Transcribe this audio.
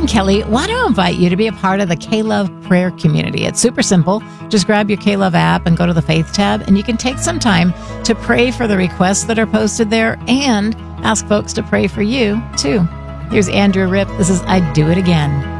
I'm Kelly. Want to invite you to be a part of the K-Love prayer community. It's super simple. Just grab your K-Love app and go to the Faith tab, and you can take some time to pray for the requests that are posted there and ask folks to pray for you, too. Here's Andrew Ripp. This is I Do It Again.